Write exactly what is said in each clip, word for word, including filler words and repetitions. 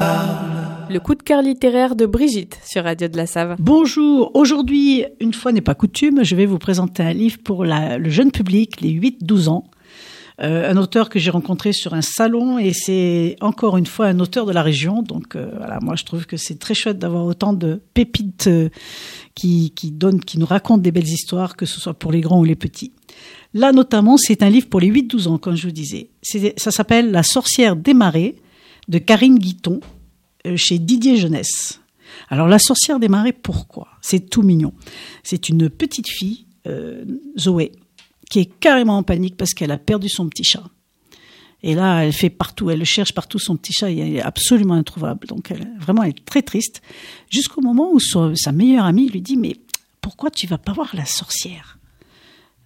parle. Le coup de cœur littéraire de Brigitte sur Radio de la Save. Bonjour, aujourd'hui, une fois n'est pas coutume, je vais vous présenter un livre pour la, le jeune public, les huit douze ans. Euh, un auteur que j'ai rencontré sur un salon et c'est encore une fois un auteur de la région. Donc euh, voilà, moi je trouve que c'est très chouette d'avoir autant de pépites euh, qui, qui, donnent, qui nous racontent des belles histoires, que ce soit pour les grands ou les petits. Là notamment, c'est un livre pour les huit douze ans, comme je vous disais. C'est, ça s'appelle La sorcière des marais de Karine Guiton euh, chez Didier Jeunesse. Alors la sorcière des marais, pourquoi ? C'est tout mignon. C'est une petite fille, euh, Zoé, qui est carrément en panique parce qu'elle a perdu son petit chat. Et là, elle fait partout, elle le cherche partout, son petit chat, il est absolument introuvable. Donc, elle, vraiment, elle est très triste. Jusqu'au moment où son, sa meilleure amie lui dit « Mais pourquoi tu vas pas voir la sorcière ? Mirabella. »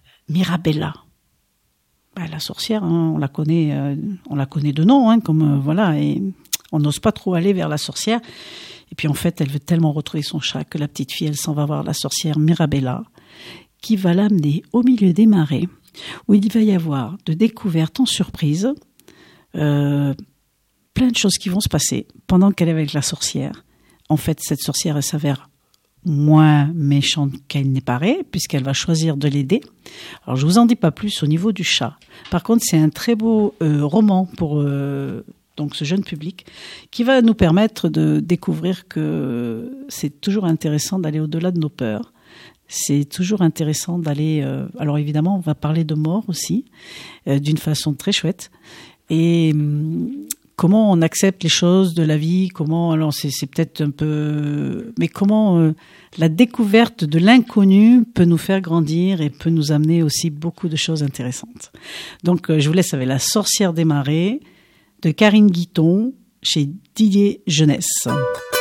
Ben, la sorcière, hein, on la connaît, euh, on la connaît de nom, hein, comme euh, voilà, et on n'ose pas trop aller vers la sorcière. Et puis, en fait, elle veut tellement retrouver son chat que la petite fille, elle s'en va voir la sorcière Mirabella, qui va l'amener au milieu des marais, où il va y avoir de découvertes en surprise, euh, plein de choses qui vont se passer pendant qu'elle est avec la sorcière. En fait, cette sorcière, elle s'avère moins méchante qu'elle n'est paraît, puisqu'elle va choisir de l'aider. Alors, je vous en dis pas plus au niveau du chat. Par contre, c'est un très beau euh, roman pour euh, donc ce jeune public, qui va nous permettre de découvrir que c'est toujours intéressant d'aller au-delà de nos peurs. C'est toujours intéressant d'aller... Euh, alors évidemment, on va parler de mort aussi, euh, d'une façon très chouette. Et hum, comment on accepte les choses de la vie, comment... Alors c'est, c'est peut-être un peu... Mais comment euh, la découverte de l'inconnu peut nous faire grandir et peut nous amener aussi beaucoup de choses intéressantes. Donc euh, je vous laisse avec La sorcière des marais de Karine Guiton chez Didier Jeunesse.